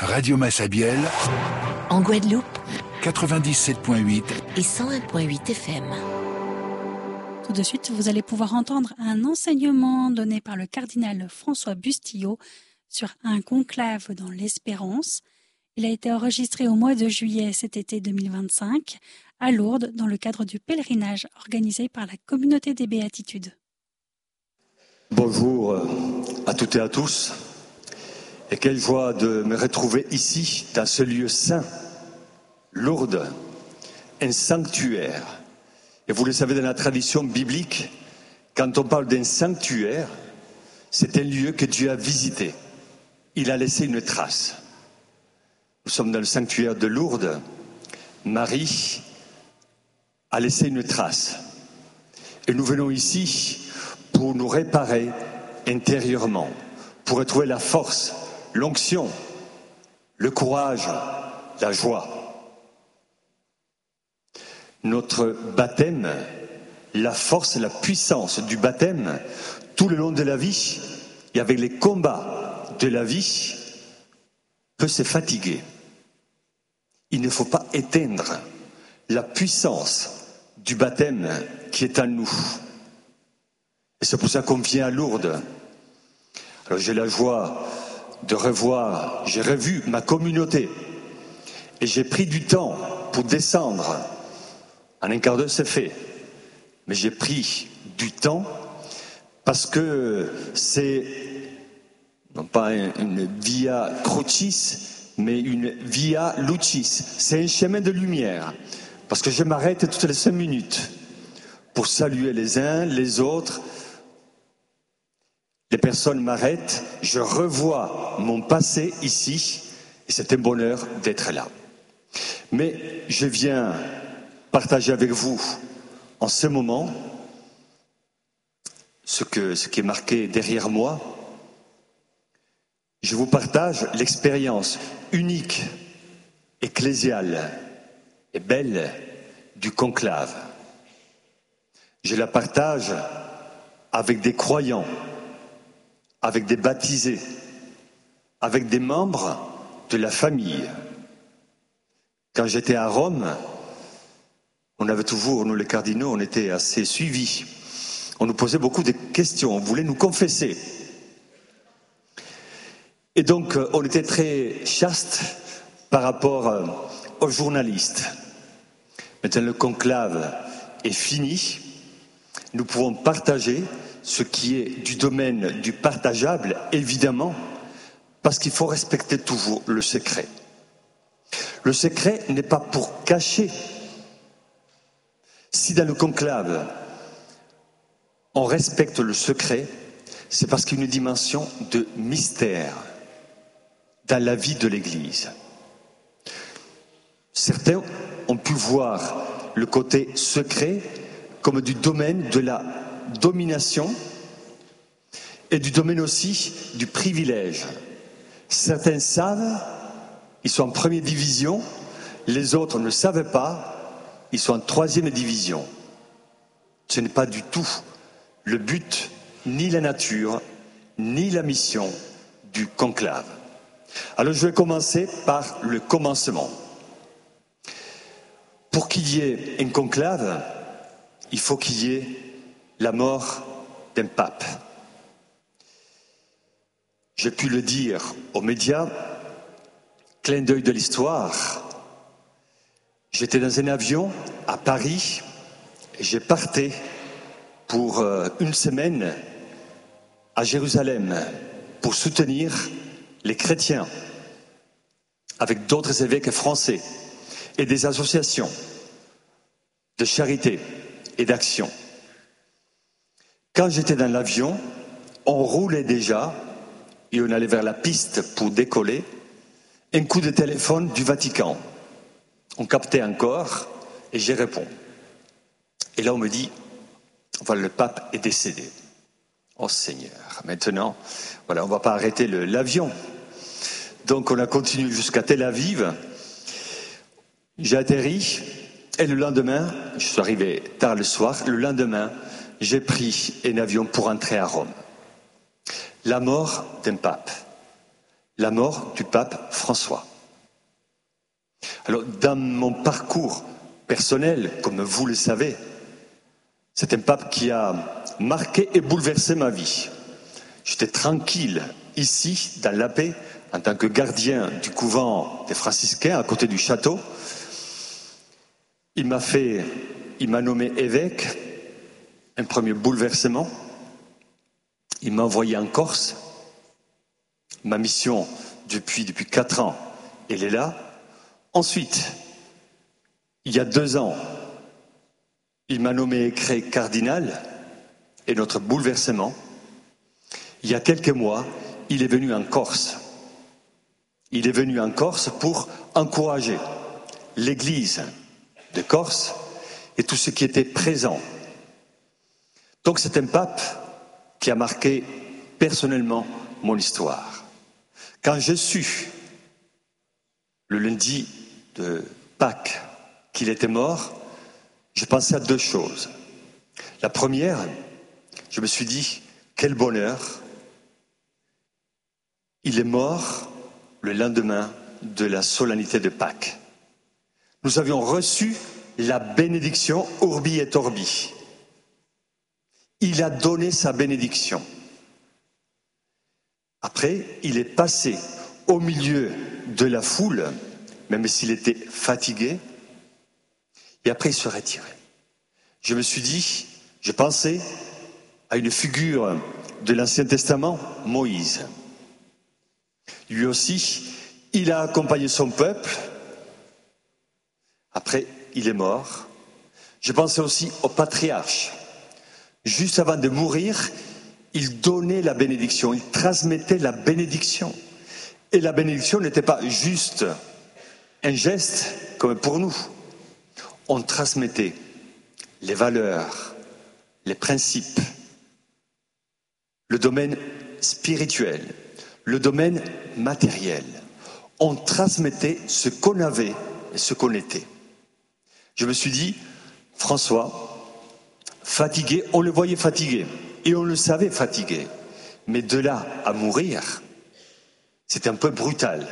Radio Massabielle, en Guadeloupe, 97.8 et 101.8 FM. Tout de suite, vous allez pouvoir entendre un enseignement donné par le cardinal François Bustillo sur un conclave dans l'espérance. Il a été enregistré au mois de juillet cet été 2025 à Lourdes dans le cadre du pèlerinage organisé par la communauté des Béatitudes. Bonjour à toutes et à tous, et quelle joie de me retrouver ici, dans ce lieu saint, Lourdes, un sanctuaire. Et vous le savez, dans la tradition biblique, quand on parle d'un sanctuaire, c'est un lieu que Dieu a visité. Il a laissé une trace. Nous sommes dans le sanctuaire de Lourdes. Marie a laissé une trace. Et nous venons ici pour nous réparer intérieurement, pour retrouver la force, l'onction, le courage, la joie. Notre baptême, la force, la puissance du baptême, tout le long de la vie, et avec les combats de la vie, peut se fatiguer. Il ne faut pas éteindre la puissance du baptême qui est en nous. Et c'est pour ça qu'on vient à Lourdes. Alors j'ai la joie de revoir, j'ai revu ma communauté et j'ai pris du temps pour descendre. En un quart d'heure, c'est fait. Mais j'ai pris du temps parce que c'est non pas une via crucis, mais une via lucis. C'est un chemin de lumière. Parce que je m'arrête toutes les 5 minutes pour saluer les uns, les autres. Les personnes m'arrêtent, je revois mon passé ici, et c'est un bonheur d'être là. Mais je viens partager avec vous, en ce moment, ce qui est marqué derrière moi. Je vous partage l'expérience unique, ecclésiale et belle du conclave. Je la partage avec des croyants, avec des baptisés, avec des membres de la famille. Quand j'étais à Rome, on avait toujours, nous les cardinaux, on était assez suivis. On nous posait beaucoup de questions, on voulait nous confesser. Et donc, on était très chaste par rapport aux journalistes. Maintenant, le conclave est fini. Nous pouvons partager ce qui est du domaine du partageable, évidemment, parce qu'il faut respecter toujours le secret. Le secret n'est pas pour cacher. Si dans le conclave, on respecte le secret, c'est parce qu'il y a une dimension de mystère dans la vie de l'Église. Certains ont pu voir le côté secret comme du domaine de la domination et du domaine aussi du privilège. Certains savent, ils sont en première division, les autres ne savent pas, ils sont en 3e division. Ce n'est pas du tout le but, ni la nature, ni la mission du conclave. Alors je vais commencer par le commencement. Pour qu'il y ait un conclave, il faut qu'il y ait la mort d'un pape. J'ai pu le dire aux médias, clin d'œil de l'histoire. J'étais dans un avion à Paris et j'ai parté pour une semaine à Jérusalem pour soutenir les chrétiens avec d'autres évêques français et des associations de charité et d'action. Quand j'étais dans l'avion, on roulait déjà et on allait vers la piste pour décoller. Un coup de téléphone du Vatican. On captait encore et j'y réponds. Et là on me dit, voilà, le pape est décédé. Oh Seigneur, maintenant, voilà, on ne va pas arrêter l'avion. Donc on a continué jusqu'à Tel Aviv. J'ai atterri et le lendemain, je suis arrivé tard le soir, le lendemain, j'ai pris un avion pour entrer à Rome. La mort d'un pape, la mort du pape François. Alors, dans mon parcours personnel, comme vous le savez, c'est un pape qui a marqué et bouleversé ma vie. J'étais tranquille ici, dans la paix, en tant que gardien du couvent des franciscains à côté du château. Il m'a nommé évêque, un premier bouleversement. Il m'a envoyé en Corse. Ma mission depuis 4 ans, elle est là. Ensuite, il y a 2 ans, il m'a nommé et créé cardinal, et notre bouleversement. Il y a quelques mois, il est venu en Corse. Il est venu en Corse pour encourager l'Église de Corse et tout ce qui était présent. Donc c'est un pape qui a marqué personnellement mon histoire. Quand je sus, le lundi de Pâques, qu'il était mort, je pensais à 2 choses. La première, je me suis dit, quel bonheur, il est mort le lendemain de la solennité de Pâques. Nous avions reçu la bénédiction Urbi et Orbi. Il a donné sa bénédiction. Après, il est passé au milieu de la foule, même s'il était fatigué, et après il se retirait. Je me suis dit, je pensais à une figure de l'Ancien Testament, Moïse. Lui aussi, il a accompagné son peuple. Après, il est mort. Je pensais aussi au patriarche. Juste avant de mourir, il donnait la bénédiction, il transmettait la bénédiction. Et la bénédiction n'était pas juste un geste comme pour nous. On transmettait les valeurs, les principes, le domaine spirituel, le domaine matériel. On transmettait ce qu'on avait et ce qu'on était. Je me suis dit, François, fatigué, on le voyait fatigué et on le savait fatigué. Mais de là à mourir, c'était un peu brutal.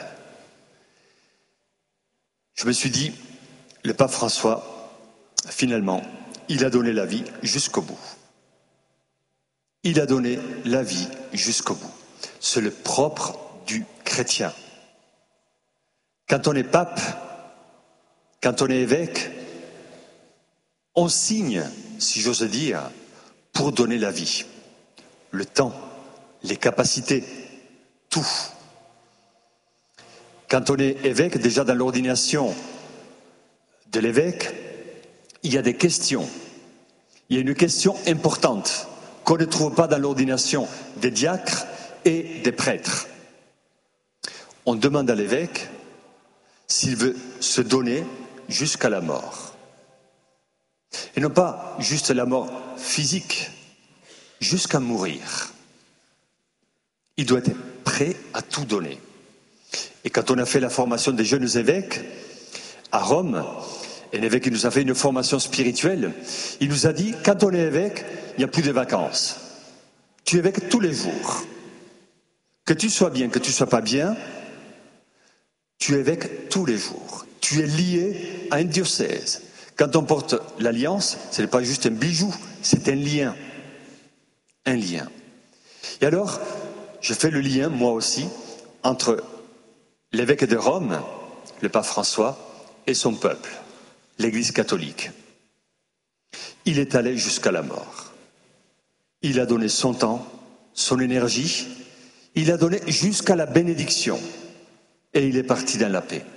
Je me suis dit, le pape François, finalement, il a donné la vie jusqu'au bout. Il a donné la vie jusqu'au bout. C'est le propre du chrétien. Quand on est pape, quand on est évêque, on signe, si j'ose dire, pour donner la vie. Le temps, les capacités, tout. Quand on est évêque, déjà dans l'ordination de l'évêque, il y a des questions. Il y a une question importante qu'on ne trouve pas dans l'ordination des diacres et des prêtres. On demande à l'évêque s'il veut se donner jusqu'à la mort. Et non pas juste la mort physique, jusqu'à mourir. Il doit être prêt à tout donner. Et quand on a fait la formation des jeunes évêques à Rome, un évêque qui nous a fait une formation spirituelle, il nous a dit, quand on est évêque, il n'y a plus de vacances. Tu es évêque tous les jours. Que tu sois bien, que tu ne sois pas bien, tu es évêque tous les jours. Tu es lié à un diocèse. Quand on porte l'alliance, ce n'est pas juste un bijou, c'est un lien. Un lien. Et alors, je fais le lien, moi aussi, entre l'évêque de Rome, le pape François, et son peuple, l'Église catholique. Il est allé jusqu'à la mort. Il a donné son temps, son énergie, il a donné jusqu'à la bénédiction. Et il est parti dans la paix.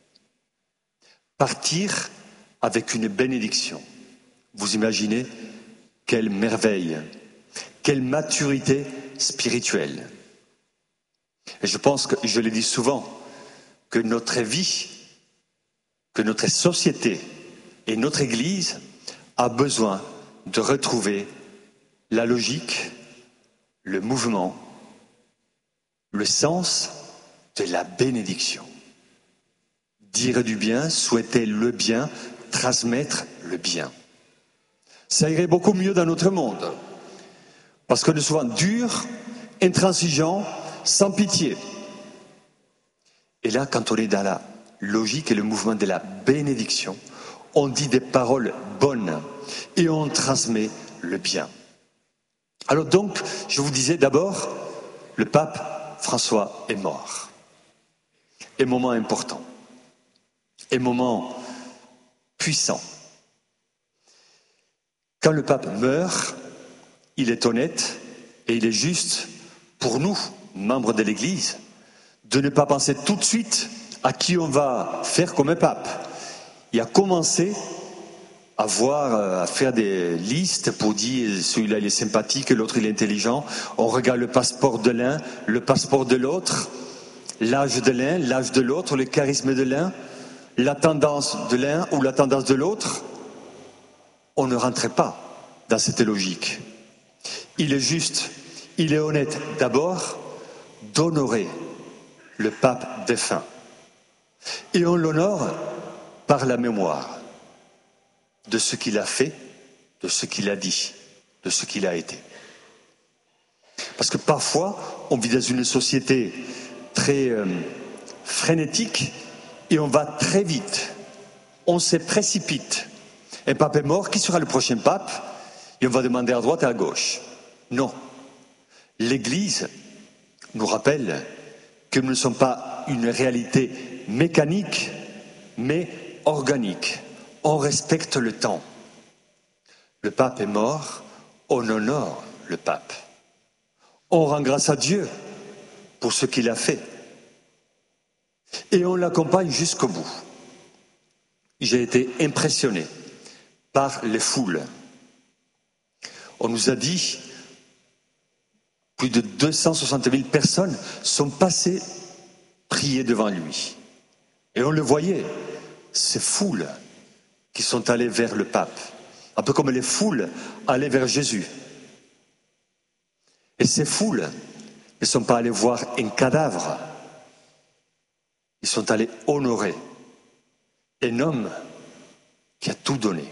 Partir avec une bénédiction. Vous imaginez quelle merveille, quelle maturité spirituelle. Et je pense que, je le dis souvent, que notre vie, que notre société et notre Église a besoin de retrouver la logique, le mouvement, le sens de la bénédiction. Dire du bien, souhaiter le bien, transmettre le bien. Ça irait beaucoup mieux dans notre monde. Parce qu'on est souvent dur, intransigeant, sans pitié. Et là, quand on est dans la logique et le mouvement de la bénédiction, on dit des paroles bonnes et on transmet le bien. Alors donc, je vous disais d'abord, le pape François est mort. Et moment important. Et moment puissant. Quand le pape meurt, il est honnête et il est juste pour nous, membres de l'Église, de ne pas penser tout de suite à qui on va faire comme un pape. Et à commencer à faire des listes pour dire celui-là il est sympathique, l'autre il est intelligent. On regarde le passeport de l'un, le passeport de l'autre, l'âge de l'un, l'âge de l'autre, le charisme de l'un, la tendance de l'un ou la tendance de l'autre. On ne rentrait pas dans cette logique. Il est juste, il est honnête d'abord d'honorer le pape défunt. Et on l'honore par la mémoire de ce qu'il a fait, de ce qu'il a dit, de ce qu'il a été. Parce que parfois, on vit dans une société très frénétique et on va très vite, on se précipite. Un pape est mort, qui sera le prochain pape? Et on va demander à droite et à gauche. Non. L'Église nous rappelle que nous ne sommes pas une réalité mécanique, mais organique. On respecte le temps. Le pape est mort, on honore le pape. On rend grâce à Dieu pour ce qu'il a fait. Et on l'accompagne jusqu'au bout. J'ai été impressionné par les foules. On nous a dit plus de 260 000 personnes sont passées prier devant lui. Et on le voyait, ces foules qui sont allées vers le pape, un peu comme les foules allaient vers Jésus. Et ces foules ne sont pas allées voir un cadavre, ils sont allés honorer un homme qui a tout donné.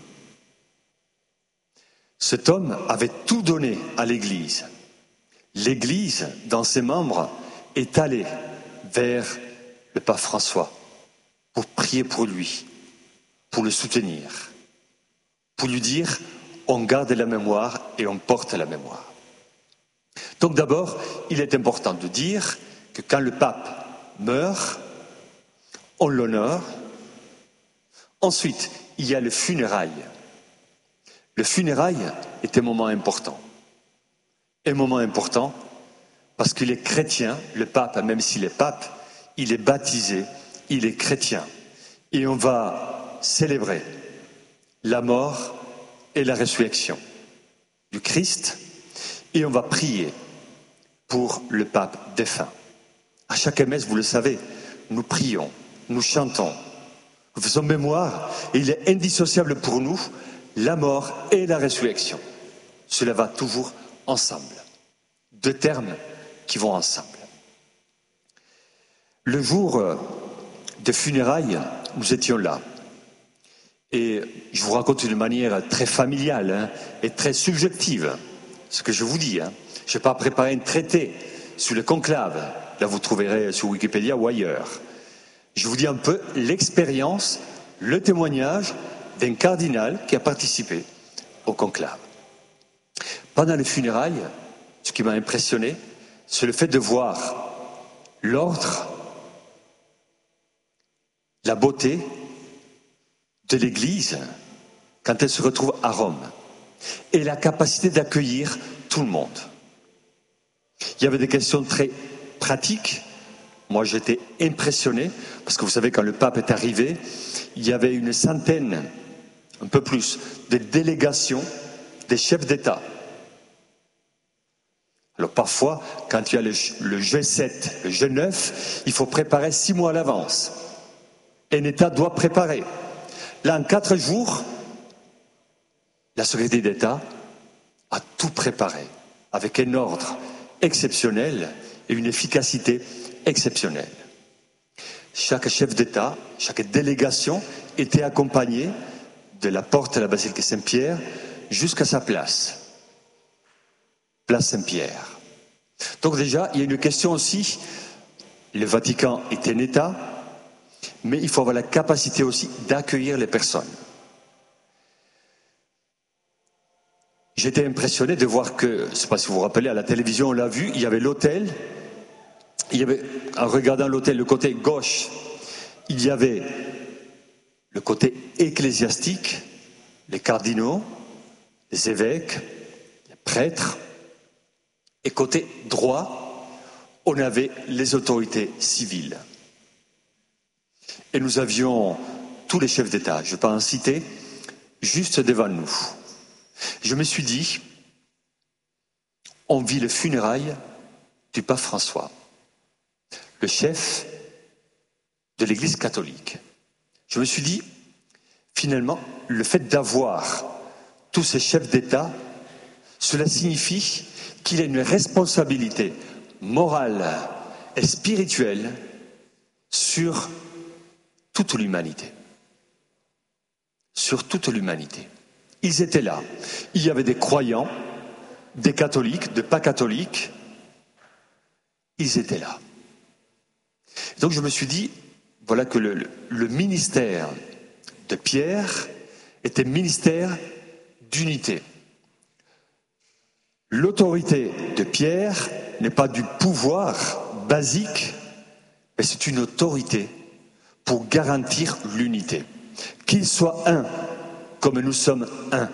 Cet homme avait tout donné à l'Église. L'Église, dans ses membres, est allée vers le pape François pour prier pour lui, pour le soutenir, pour lui dire on garde la mémoire et on porte la mémoire. Donc d'abord, il est important de dire que quand le pape meurt, on l'honore. Ensuite, il y a le funérailles. Le funérailles est un moment important. Un moment important parce qu'il est chrétien, le pape, même s'il est pape, il est baptisé, il est chrétien. Et on va célébrer la mort et la résurrection du Christ et on va prier pour le pape défunt. À chaque messe, vous le savez, nous prions, nous chantons, nous faisons mémoire et il est indissociable pour nous la mort et la résurrection. Cela va toujours ensemble. Deux termes qui vont ensemble. Le jour des funérailles, nous étions là. Et je vous raconte d'une manière très familiale et très subjective ce que je vous dis. Je n'ai pas préparé un traité sur le conclave. Là, vous trouverez sur Wikipédia ou ailleurs. Je vous dis un peu l'expérience, le témoignage d'un cardinal qui a participé au conclave. Pendant les funérailles, ce qui m'a impressionné, c'est le fait de voir l'ordre, la beauté de l'Église quand elle se retrouve à Rome et la capacité d'accueillir tout le monde. Il y avait des questions très pratiques. Moi, j'étais impressionné parce que vous savez, quand le pape est arrivé, il y avait une centaine, un peu plus, de délégations des chefs d'État. Alors parfois, quand il y a le G7, le G9, il faut préparer 6 mois à l'avance. Un État doit préparer. Là, en 4 jours, la Secrétaire d'État a tout préparé, avec un ordre exceptionnel et une efficacité exceptionnelle. Chaque chef d'État, chaque délégation était accompagnée de la porte de la basilique Saint-Pierre jusqu'à sa place. Place Saint-Pierre. Donc déjà, il y a une question aussi Le Vatican est un État, mais il faut avoir la capacité aussi d'accueillir les personnes. J'étais impressionné de voir que, je ne sais pas si vous vous rappelez, à la télévision on l'a vu, il y avait l'hôtel, en regardant l'hôtel, le côté gauche, il y avait le côté ecclésiastique, les cardinaux, les évêques, les prêtres, et côté droit, on avait les autorités civiles. Et nous avions tous les chefs d'État, je ne vais pas en citer, juste devant nous. Je me suis dit, on vit les funérailles du pape François, le chef de l'Église catholique. Je me suis dit, finalement, le fait d'avoir tous ces chefs d'État, cela signifie qu'il a une responsabilité morale et spirituelle sur toute l'humanité. Sur toute l'humanité. Ils étaient là. Il y avait des croyants, des catholiques, des pas catholiques. Ils étaient là. Donc je me suis dit, voilà que le ministère de Pierre était ministère d'unité. L'autorité de Pierre n'est pas du pouvoir basique, mais c'est une autorité pour garantir l'unité. Qu'il soit un, comme nous sommes un.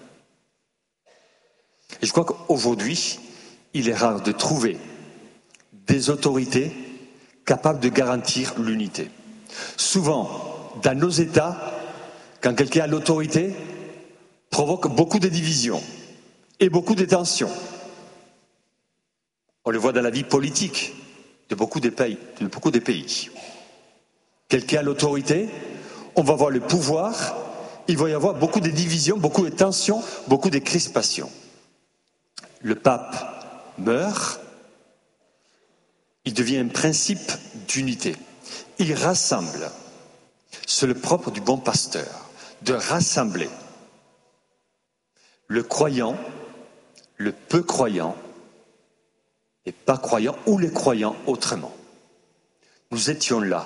Et je crois qu'aujourd'hui, il est rare de trouver des autorités capables de garantir l'unité. Souvent, dans nos États, quand quelqu'un a l'autorité, provoque beaucoup de divisions et beaucoup de tensions. On le voit dans la vie politique de beaucoup de pays. Quelqu'un a l'autorité, on va voir le pouvoir, il va y avoir beaucoup de divisions, beaucoup de tensions, beaucoup de crispations. Le pape meurt, il devient un principe d'unité. Il rassemble. C'est le propre du bon pasteur, de rassembler le croyant, le peu croyant, les pas croyants ou les croyants autrement. Nous étions là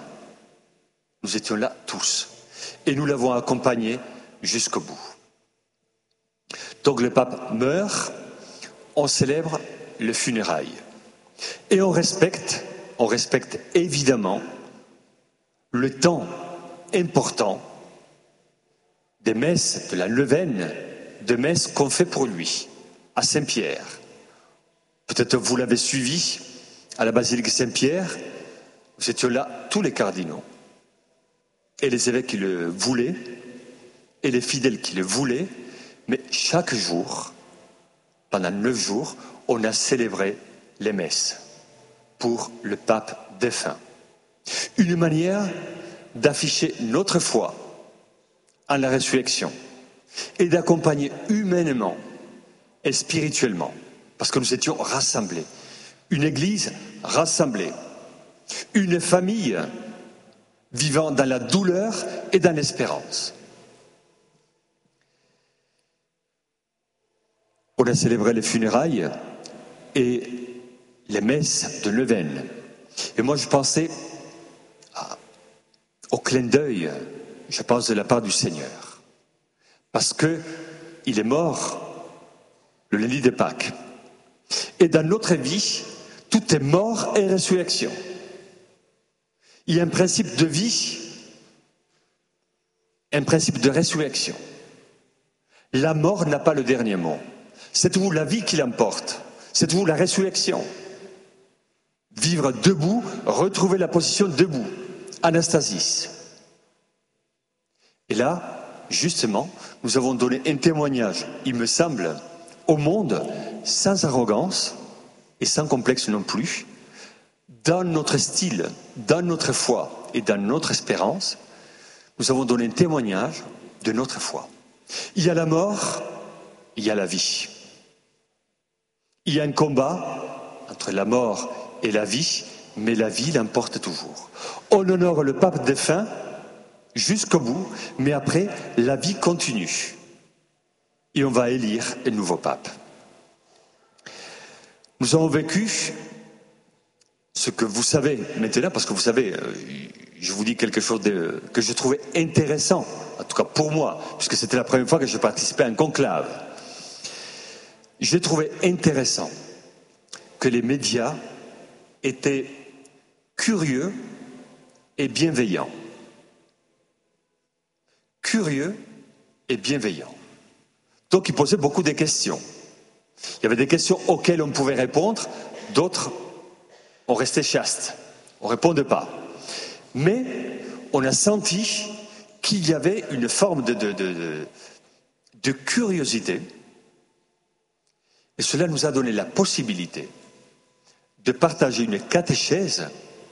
tous, et nous l'avons accompagné jusqu'au bout. Donc le pape meurt, on célèbre le funérailles, et on respecte évidemment le temps important des messes, de la neuvaine de messes qu'on fait pour lui, à Saint-Pierre. Peut-être vous l'avez suivi à la basilique Saint-Pierre, nous étions là tous les cardinaux, et les évêques qui le voulaient, et les fidèles qui le voulaient, mais chaque jour, pendant 9 jours, on a célébré les messes pour le pape défunt. Une manière d'afficher notre foi en la résurrection et d'accompagner humainement et spirituellement, parce que nous étions rassemblés. Une église rassemblée, une famille vivant dans la douleur et dans l'espérance. On a célébré les funérailles et les messes de neuvaine. Et moi, je pensais au clin d'œil, je pense, de la part du Seigneur. Parce que il est mort le lundi de Pâques. Et dans notre vie, tout est mort et résurrection. Il y a un principe de vie, un principe de résurrection. La mort n'a pas le dernier mot. C'est toujours la vie qui l'emporte. C'est toujours la résurrection. Vivre debout, retrouver la position debout. Anastasis. Et là, justement, nous avons donné un témoignage, il me semble, au monde, sans arrogance et sans complexe non plus, dans notre style, dans notre foi et dans notre espérance, nous avons donné un témoignage de notre foi. Il y a la mort, il y a la vie. Il y a un combat entre la mort et la vie, mais la vie l'emporte toujours. On honore le pape défunt jusqu'au bout, mais après, la vie continue. Et on va élire un nouveau pape. Nous avons vécu ce que vous savez maintenant, parce que vous savez, je vous dis quelque chose que je trouvais intéressant, en tout cas pour moi, puisque c'était la première fois que je participais à un conclave. J'ai trouvé intéressant que les médias étaient curieux et bienveillants. Curieux et bienveillants. Donc ils posaient beaucoup de questions. Il y avait des questions auxquelles on pouvait répondre, d'autres on restait chaste, on ne répondait pas. Mais on a senti qu'il y avait une forme de curiosité, et cela nous a donné la possibilité de partager une catéchèse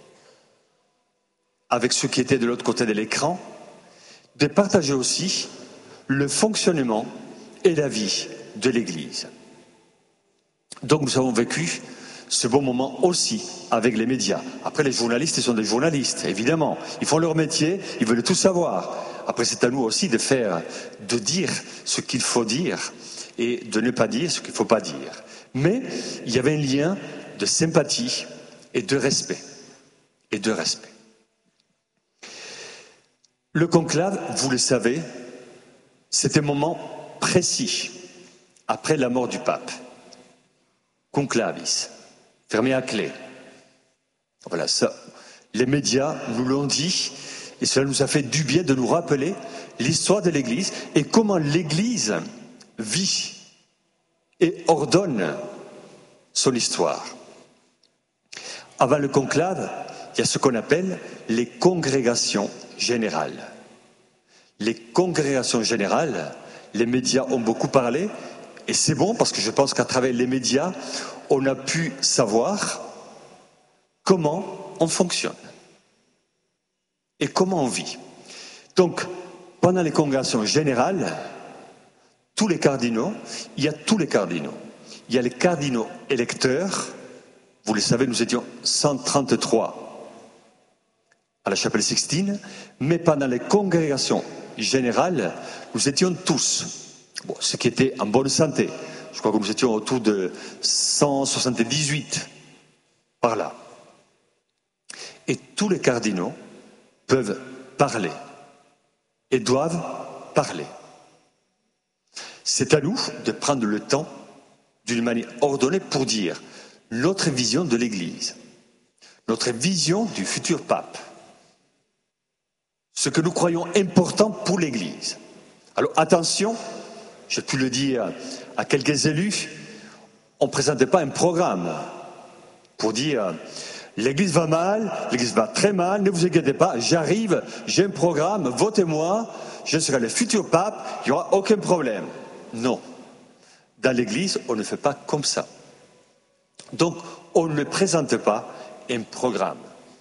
avec ceux qui étaient de l'autre côté de l'écran, de partager aussi le fonctionnement et la vie de l'Église. Donc nous avons vécu ce bon moment aussi avec les médias. Après, les journalistes, ils sont des journalistes, évidemment. Ils font leur métier, ils veulent tout savoir. Après, c'est à nous aussi de dire ce qu'il faut dire et de ne pas dire ce qu'il ne faut pas dire. Mais il y avait un lien de sympathie et de respect. Le conclave, vous le savez, c'est un moment précis après la mort du pape. Conclavis, fermé à clé. Voilà, ça, les médias nous l'ont dit, et cela nous a fait du bien de nous rappeler l'histoire de l'Église et comment l'Église vit et ordonne son histoire. Avant le conclave, il y a ce qu'on appelle les congrégations générales. Les congrégations générales, les médias ont beaucoup parlé, et c'est bon parce que je pense qu'à travers les médias, on a pu savoir comment on fonctionne et comment on vit. Donc, pendant les congrégations générales, tous les cardinaux, il y a tous les cardinaux. Il y a les cardinaux électeurs, vous le savez, nous étions 133 à la chapelle Sixtine, mais pendant les congrégations générales, nous étions tous, ce qui était en bonne santé. Je crois que nous étions autour de 178, par là. Et tous les cardinaux peuvent parler et doivent parler. C'est à nous de prendre le temps d'une manière ordonnée pour dire notre vision de l'Église, notre vision du futur pape, ce que nous croyons important pour l'Église. Alors attention, j'ai pu le dire à quelques élus, on ne présentait pas un programme pour dire l'Église va mal, l'Église va très mal, ne vous inquiétez pas, j'arrive, j'ai un programme, votez-moi, je serai le futur pape, il n'y aura aucun problème. Non. Dans l'Église, on ne fait pas comme ça. Donc, on ne présente pas un programme.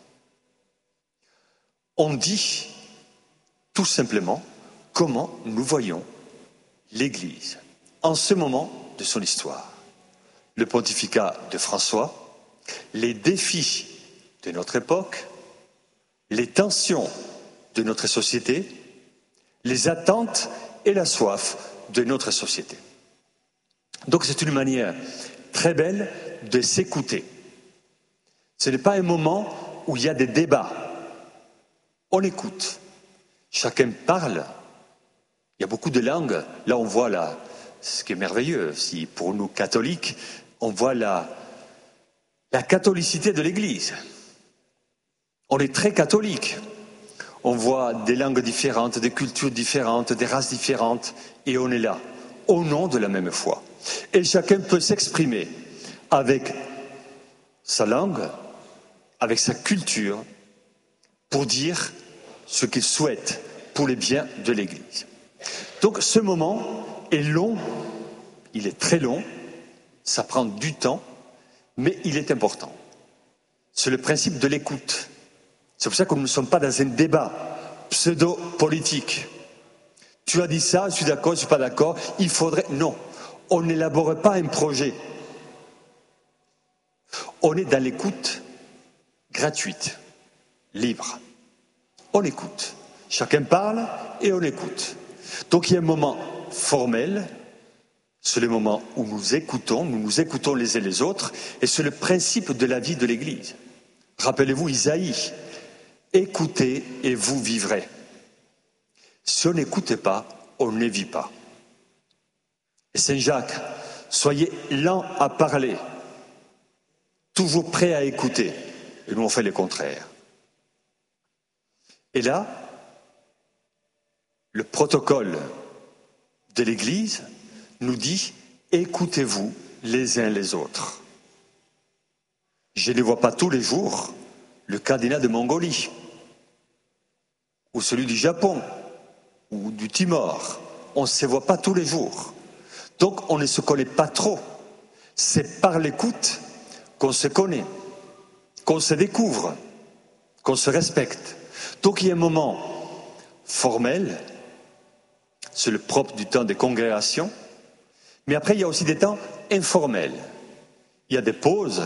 On dit tout simplement comment nous voyons l'Église en ce moment de son histoire. Le pontificat de François, les défis de notre époque, les tensions de notre société, les attentes et la soif de notre société. Donc c'est une manière très belle de s'écouter. Ce n'est pas un moment où il y a des débats. On écoute. Chacun parle. Il y a beaucoup de langues. Là, on voit ce qui est merveilleux. Si pour nous catholiques, on voit la catholicité de l'Église. On est très catholique. On voit des langues différentes, des cultures différentes, des races différentes, et on est là, au nom de la même foi. Et chacun peut s'exprimer avec sa langue, avec sa culture, pour dire ce qu'il souhaite pour les biens de l'Église. Donc ce moment est long, il est très long, ça prend du temps, mais il est important. C'est le principe de l'écoute. C'est pour ça que nous ne sommes pas dans un débat pseudo-politique. Tu as dit ça, je suis d'accord, je ne suis pas d'accord, il faudrait... Non, on n'élabore pas un projet. On est dans l'écoute gratuite, libre. On écoute. Chacun parle et on écoute. Donc il y a un moment formel, c'est le moment où nous nous écoutons les uns les autres, et c'est le principe de la vie de l'Église. Rappelez-vous Isaïe, écoutez et vous vivrez. Si on n'écoute pas, on ne vit pas. Et Saint Jacques, soyez lents à parler, toujours prêts à écouter. Et nous on fait le contraire. Et là, le protocole de l'Église nous dit « écoutez-vous les uns les autres ». Je ne vois pas tous les jours le cardinal de Mongolie, ou celui du Japon, ou du Timor. On ne se voit pas tous les jours. Donc on ne se connaît pas trop. C'est par l'écoute qu'on se connaît, qu'on se découvre, qu'on se respecte. Donc il y a un moment formel, c'est le propre du temps des congrégations, mais après il y a aussi des temps informels. Il y a des pauses,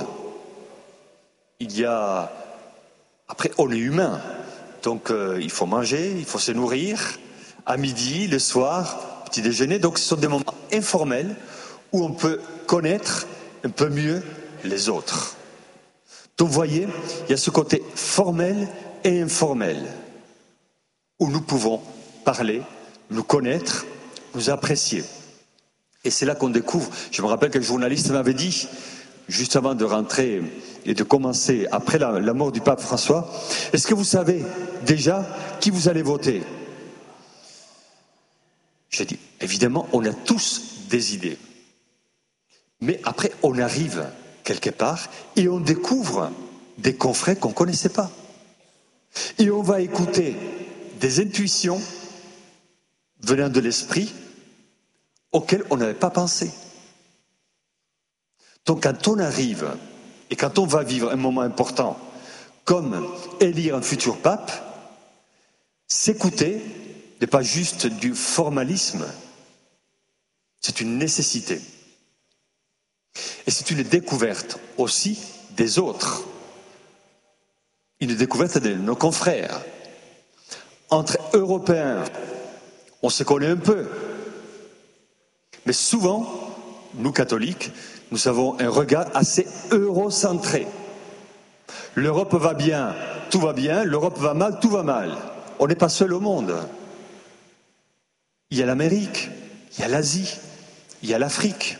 après on est humain, donc il faut manger, il faut se nourrir, à midi, le soir, petit déjeuner, donc ce sont des moments informels où on peut connaître un peu mieux les autres. Donc vous voyez, il y a ce côté formel et informel, où nous pouvons parler, nous connaître, nous apprécier. Et c'est là qu'on découvre, je me rappelle qu'un journaliste m'avait dit, juste avant de rentrer et de commencer, après la mort du pape François, est-ce que vous savez déjà qui vous allez voter? J'ai dit, évidemment, on a tous des idées. Mais après, on arrive quelque part et on découvre des confrères qu'on ne connaissait pas. Et on va écouter des intuitions venant de l'esprit auxquelles on n'avait pas pensé. Donc quand on arrive et quand on va vivre un moment important, comme élire un futur pape, s'écouter n'est pas juste du formalisme, c'est une nécessité. Et c'est une découverte aussi des autres, une découverte de nos confrères. Entre Européens, on se connaît un peu, mais souvent, nous catholiques, nous avons un regard assez eurocentré. L'Europe va bien, tout va bien, l'Europe va mal, tout va mal. On n'est pas seul au monde. Il y a l'Amérique, il y a l'Asie, il y a l'Afrique.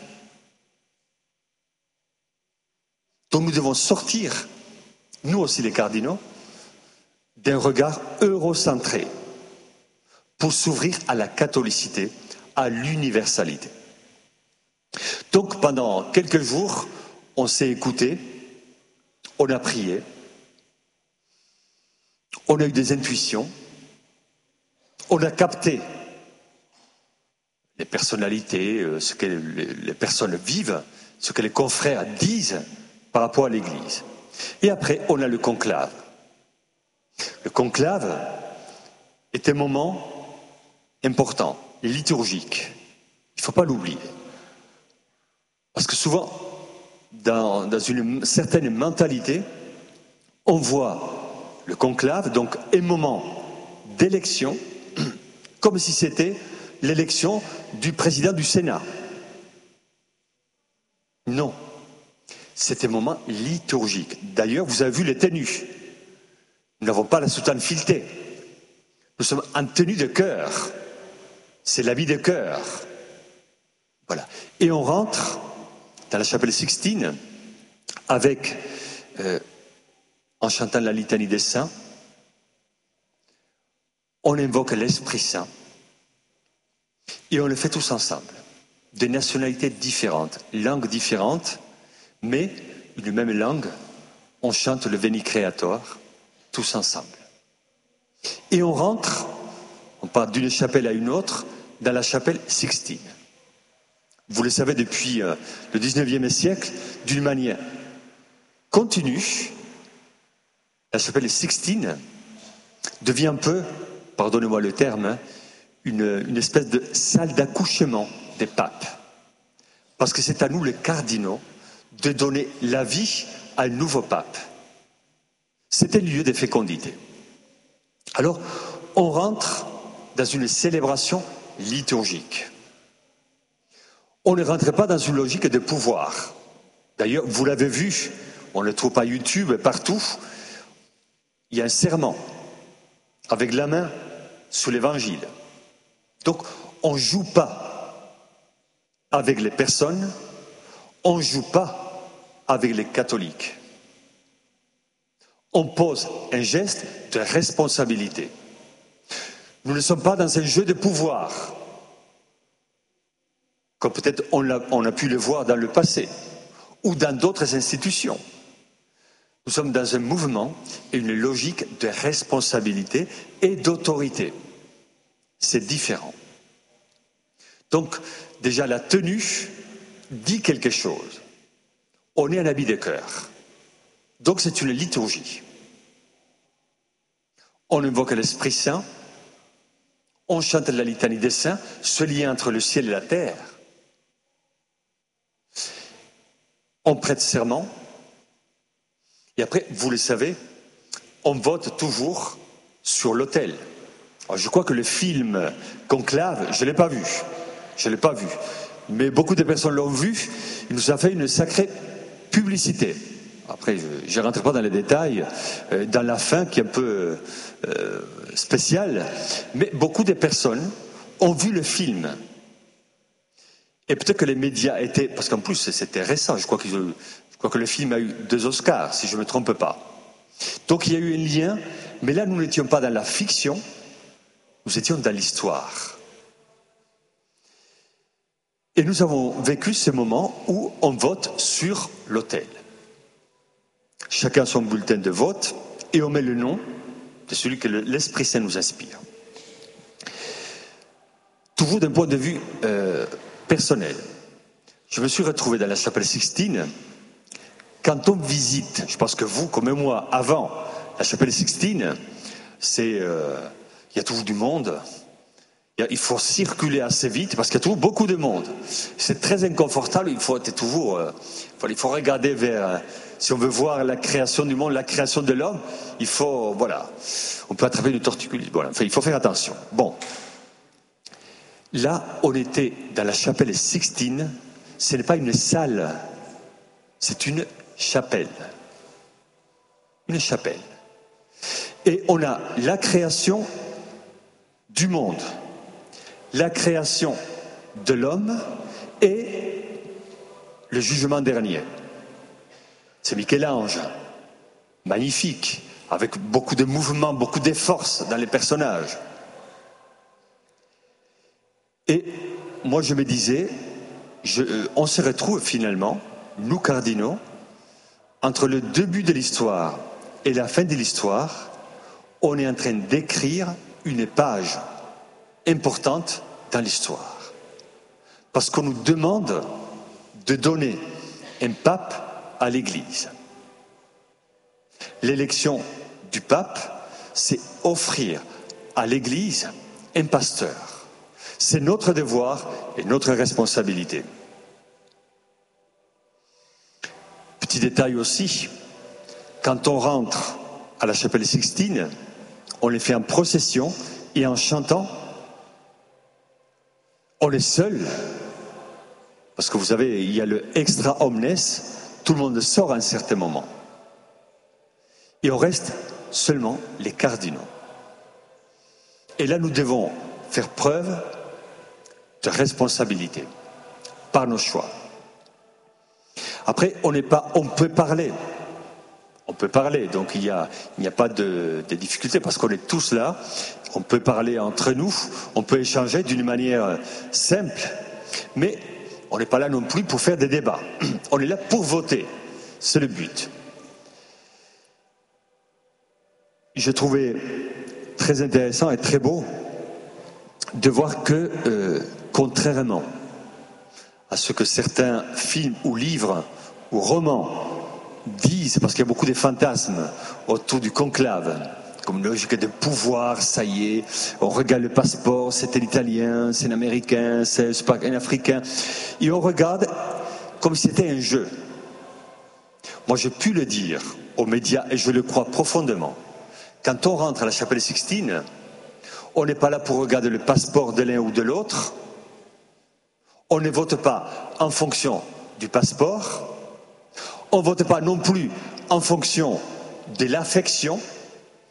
Donc nous devons sortir, nous aussi les cardinaux, d'un regard eurocentré pour s'ouvrir à la catholicité, à l'universalité. Donc pendant quelques jours, on s'est écouté, on a prié, on a eu des intuitions, on a capté les personnalités, ce que les personnes vivent, ce que les confrères disent par rapport à l'Église. Et après, on a le conclave. Le conclave est un moment important, liturgique. Il ne faut pas l'oublier. Parce que souvent, dans une certaine mentalité, on voit le conclave, donc un moment d'élection, comme si c'était l'élection du président du Sénat. Non, c'est un moment liturgique. D'ailleurs, vous avez vu les tenues. Nous n'avons pas la soutane filetée. Nous sommes en tenue de chœur. C'est l'habit de chœur. Voilà. Et on rentre dans la chapelle Sixtine avec, en chantant la litanie des saints, on invoque l'Esprit Saint et on le fait tous ensemble. De nationalités différentes, langues différentes, mais une même langue, on chante le Veni Creator, tous ensemble. Et on rentre, on part d'une chapelle à une autre, dans la chapelle Sixtine. Vous le savez depuis le 19e siècle, d'une manière continue, la chapelle Sixtine devient un peu, pardonnez-moi le terme, une espèce de salle d'accouchement des papes. Parce que c'est à nous, les cardinaux, de donner la vie à un nouveau pape. C'est un lieu de fécondité. Alors, on rentre dans une célébration liturgique. On ne rentre pas dans une logique de pouvoir. D'ailleurs, vous l'avez vu, on ne le trouve pas YouTube partout, il y a un serment avec la main sous l'évangile. Donc, on ne joue pas avec les personnes, on ne joue pas avec les catholiques. On pose un geste de responsabilité. Nous ne sommes pas dans un jeu de pouvoir, comme peut-être on a pu le voir dans le passé, ou dans d'autres institutions. Nous sommes dans un mouvement et une logique de responsabilité et d'autorité. C'est différent. Donc, déjà, la tenue dit quelque chose. On est un habit de cœur. Donc, c'est une liturgie. On invoque l'Esprit Saint, on chante la litanie des saints, ce lien entre le ciel et la terre. On prête serment. Et après, vous le savez, on vote toujours sur l'autel. Alors, je crois que le film Conclave, je ne l'ai pas vu. Mais beaucoup de personnes l'ont vu. Il nous a fait une sacrée publicité. Après, je ne rentre pas dans les détails, dans la fin qui est un peu spéciale. Mais beaucoup de personnes ont vu le film. Et peut-être que les médias étaient... Parce qu'en plus, c'était récent. Je crois que le film a eu 2 Oscars, si je ne me trompe pas. Donc il y a eu un lien, mais là, nous n'étions pas dans la fiction, nous étions dans l'histoire. Et nous avons vécu ce moment où on vote sur l'autel. Chacun son bulletin de vote, et on met le nom de celui que l'Esprit Saint nous inspire. Toujours d'un point de vue personnel. Je me suis retrouvé dans la chapelle Sixtine. Quand on visite, je pense que vous, comme moi, avant la chapelle Sixtine, il y a toujours du monde. Il faut circuler assez vite parce qu'il y a toujours beaucoup de monde. C'est très inconfortable. Il faut regarder vers. Si on veut voir la création du monde, la création de l'homme, on peut attraper une torticolis. Voilà. Enfin, il faut faire attention. Bon. Là, on était dans la chapelle Sixtine. Ce n'est pas une salle, c'est une chapelle. Une chapelle. Et on a la création du monde, la création de l'homme et le jugement dernier. C'est Michel-Ange, magnifique, avec beaucoup de mouvements, beaucoup de force dans les personnages. Et moi je me disais, on se retrouve finalement, nous cardinaux, entre le début de l'histoire et la fin de l'histoire, on est en train d'écrire une page importante dans l'histoire. Parce qu'on nous demande de donner un pape à l'Église. L'élection du pape, c'est offrir à l'Église un pasteur. C'est notre devoir et notre responsabilité. Petit détail aussi, quand on rentre à la chapelle Sixtine, on les fait en procession et en chantant. On est seul, parce que vous savez, il y a le extra omnes, tout le monde sort à un certain moment. Et on reste seulement les cardinaux. Et là, nous devons faire preuve de responsabilité par nos choix. Après, on peut parler. On peut parler, donc il n'y a pas de difficulté parce qu'on est tous là. On peut parler entre nous, on peut échanger d'une manière simple, mais on n'est pas là non plus pour faire des débats. On est là pour voter, c'est le but. J'ai trouvé très intéressant et très beau de voir que, contrairement à ce que certains films ou livres ou romans disent, parce qu'il y a beaucoup de fantasmes autour du conclave, comme une logique de pouvoir, ça y est, on regarde le passeport, c'est un Italien, c'est un Américain, c'est un Africain, et on regarde comme si c'était un jeu. Moi, j'ai pu le dire aux médias, et je le crois profondément. Quand on rentre à la chapelle Sixtine, on n'est pas là pour regarder le passeport de l'un ou de l'autre. On ne vote pas en fonction du passeport. On ne vote pas non plus en fonction de l'affection.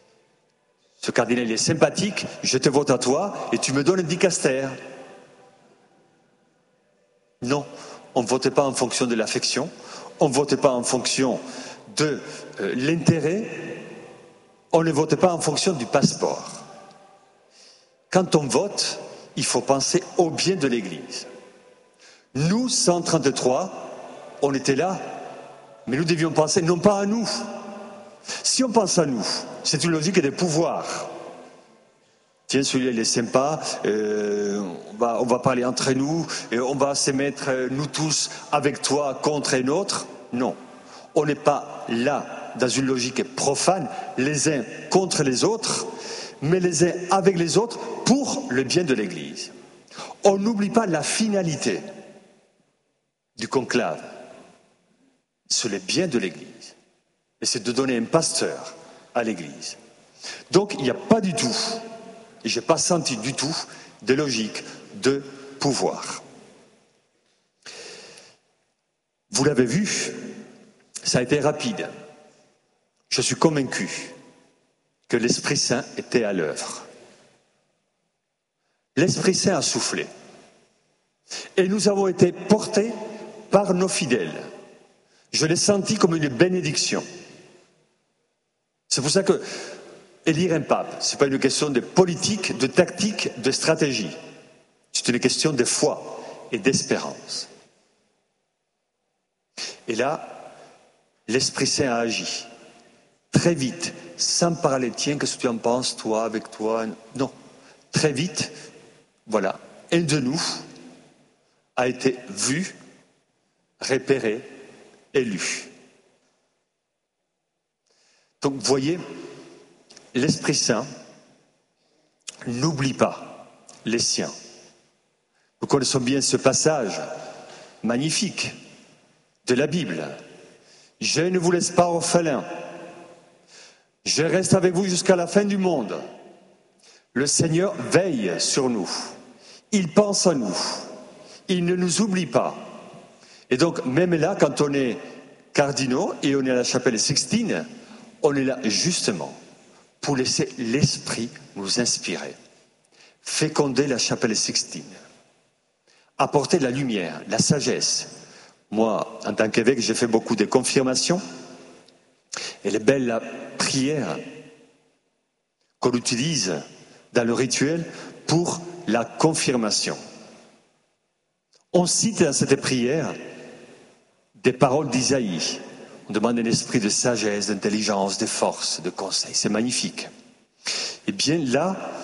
Ce cardinal il est sympathique, je te vote à toi et tu me donnes un dicaster. Non, on ne votait pas en fonction de l'affection, on ne votait pas en fonction de l'intérêt, on ne votait pas en fonction du passeport. Quand on vote, il faut penser au bien de l'Église. Nous, 133, on était là, mais nous devions penser non pas à nous. Si on pense à nous, c'est une logique des pouvoirs. Tiens, celui-là, il est sympa, on va parler entre nous, et on va se mettre, nous tous, avec toi, contre un autre. Non, on n'est pas là dans une logique profane, les uns contre les autres, mais les uns avec les autres pour le bien de l'Église. On n'oublie pas la finalité du conclave, c'est le bien de l'Église. Et c'est de donner un pasteur à l'Église. Donc, il n'y a pas du tout, et je n'ai pas senti du tout, de logique de pouvoir. Vous l'avez vu, ça a été rapide. Je suis convaincu que l'Esprit Saint était à l'œuvre. L'Esprit Saint a soufflé. Et nous avons été portés par nos fidèles. Je l'ai senti comme une bénédiction. C'est pour ça que élire un pape, ce n'est pas une question de politique, de tactique, de stratégie. C'est une question de foi et d'espérance. Et là, l'Esprit Saint a agi. Très vite, sans parler, tiens, qu'est-ce que tu en penses, toi, avec toi? Non. Très vite, voilà, un de nous a été vu, repéré, élu. Donc, vous voyez, l'Esprit Saint n'oublie pas les siens. Nous connaissons bien ce passage magnifique de la Bible. Je ne vous laisse pas orphelins. Je reste avec vous jusqu'à la fin du monde. Le Seigneur veille sur nous. Il pense à nous. Il ne nous oublie pas. Et donc, même là, quand on est cardinaux et on est à la chapelle Sixtine, on est là justement pour laisser l'Esprit nous inspirer. Féconder la chapelle Sixtine. Apporter la lumière, la sagesse. Moi, en tant qu'évêque, j'ai fait beaucoup de confirmations. Elle est belle la prière qu'on utilise dans le rituel pour la confirmation. On cite dans cette prière des paroles d'Isaïe. On demande un esprit de sagesse, d'intelligence, de force, de conseil. C'est magnifique. Et bien là,